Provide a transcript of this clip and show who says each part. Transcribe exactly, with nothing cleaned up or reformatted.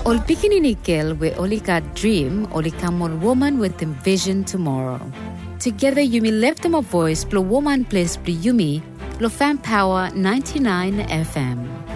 Speaker 1: Ol Pikini we only got dream, only come on woman with them vision tomorrow. Together Yumi left them a voice, blow woman place, blow Yumi, lo fan power ninety-nine F M.